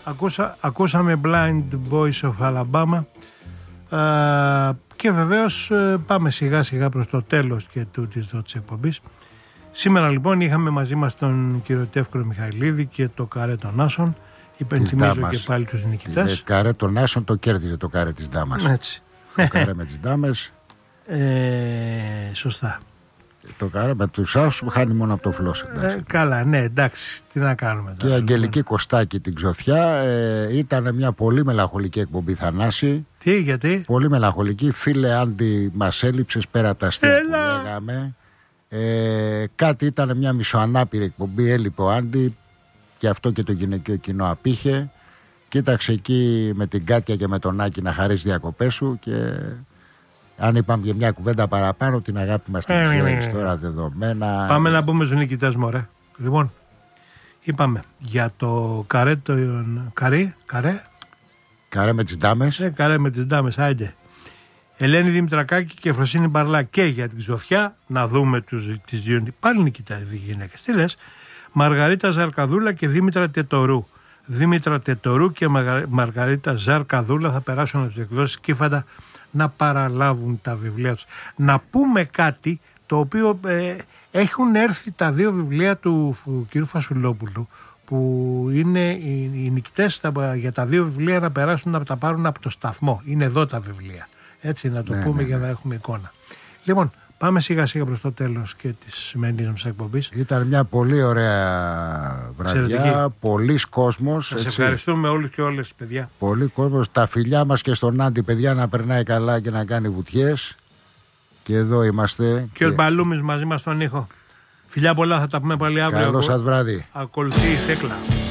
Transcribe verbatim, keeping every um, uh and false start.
Ακούσα, ακούσαμε Blind Boys of Alabama ε, και βεβαίως ε, πάμε σιγά σιγά προς το τέλος και τούτης εδώ της εκπομπής. Σήμερα λοιπόν είχαμε μαζί μας τον κύριο Τεύκρο Μιχαηλίδη και το καρέ των Άσων. Υπενθυμίζω και πάλι τους νικητές. Το καρέ των Άσων το κέρδιζε το καρέ της Ντάμας. Έτσι. Το καρέ με τις Ντάμες. Ε, σωστά. Το καρέ με τους Άσους χάνει μόνο από το φλός. Ε, καλά, ναι, εντάξει, τι να κάνουμε. Και η Αγγελική Κωστάκη την Ξωθιά ε, ήταν μια πολύ μελαγχολική εκπομπή, Θανάση. Τι, γιατί? Πολύ μελαγχολική. Φίλε Άντι, μας έλειψες πέρα από τα αστεία που λέγαμε. Ε, κάτι ήταν μια μισοανάπηρη εκπομπή, έλειπε ο Άντι και αυτό και το γυναικείο κοινό απήχε. Κοίταξε εκεί με την Κάτια και με τον Άκη να χαρείς διακοπές σου και αν είπαμε για μια κουβέντα παραπάνω την αγάπη μας την ξέρεις τώρα δεδομένα. Πάμε να μπούμε στους νικητές μωρέ. Λοιπόν, είπαμε για το καρέ, το καρέ, καρέ. Καρέ με τις Ντάμες. Ε, καρέ με τις Ντάμες, άιντε. Ελένη Δημητρακάκη και Φροσίνη Μπαρλά και για την Ξωθιά. Να δούμε τους, τις δύο. Πάλι νικητές γυναίκες. Τι λες? Μαργαρίτα Ζαρκαδούλα και Δήμητρα Τετορού. Δήμητρα Τετορού και Μαργαρίτα Ζαρκαδούλα θα περάσουν από τις εκδόσεις Κύφαντα να παραλάβουν τα βιβλία τους. Να πούμε κάτι το οποίο ε, έχουν έρθει τα δύο βιβλία του κ. Φασουλόπουλου που είναι οι, οι νικητές τα, για τα δύο βιβλία να περάσουν να τα πάρουν από το σταθμό. Είναι εδώ τα βιβλία. Έτσι να το ναι, πούμε ναι, για να έχουμε εικόνα. Λοιπόν, πάμε σιγά σιγά προς το τέλος και της σημερινής μας εκπομπής. Ήταν μια πολύ ωραία βραδιά, πολλής κόσμος. Σας ευχαριστούμε όλους και όλες παιδιά. Πολύ κόσμος, τα φιλιά μας και στον Άντι παιδιά να περνάει καλά και να κάνει βουτιές. Και εδώ είμαστε. Και, και... ο Μπαλούμης μαζί μας στον ήχο. Φιλιά πολλά, θα τα πούμε πάλι αύριο. Καλό σας βράδυ. Ακολουθεί η Θέκλα.